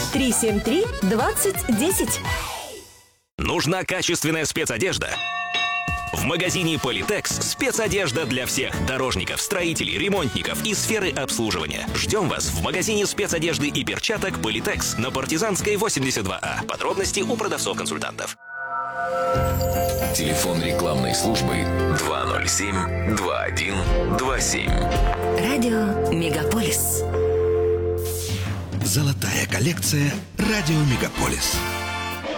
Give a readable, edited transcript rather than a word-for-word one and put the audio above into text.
373-2010. Нужна качественная спецодежда? В магазине Политекс спецодежда для всех дорожников, строителей, ремонтников и сферы обслуживания. Ждем вас в магазине спецодежды и перчаток Политекс на Партизанской 82А. Подробности у продавцов-консультантов. Телефон рекламной службы 207-2127. Радио Мегаполис. Золотая коллекция «Радио Мегаполис».